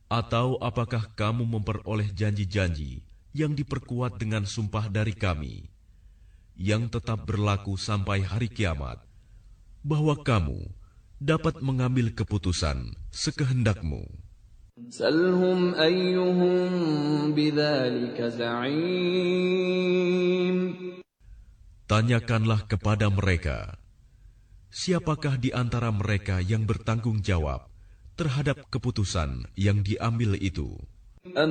Atau apakah kamu memperoleh janji-janji yang diperkuat dengan sumpah dari kami, yang tetap berlaku sampai hari kiamat, bahwa kamu dapat mengambil keputusan sekehendakmu? سَلْهُمْ أَيُّهُم بِذَلِكَ زَعِيمٌ. Tanyakanlah kepada mereka, siapakah di antara mereka yang bertanggung jawab terhadap keputusan yang diambil itu?